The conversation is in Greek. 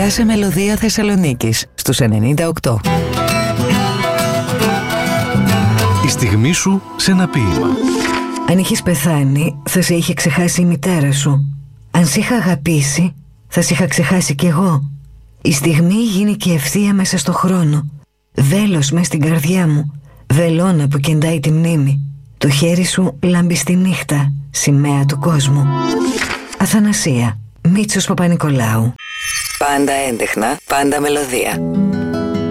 Γεια σε μελωδία Θεσσαλονίκης στους 98. Η στιγμή σου σε ένα ποίημα. Αν είχες πεθάνει, θα σε είχε ξεχάσει η μητέρα σου. Αν σε είχα αγαπήσει, θα σε είχα ξεχάσει κι εγώ. Η στιγμή γίνηκε ευθεία μέσα στο χρόνο. Βέλος μες στην καρδιά μου, βελόνα που κεντάει τη μνήμη. Το χέρι σου λάμπει στη νύχτα, σημαία του κόσμου. Αθανασία, Μίτσος Παπα-Νικολάου. Πάντα έντεχνα, πάντα μελωδία.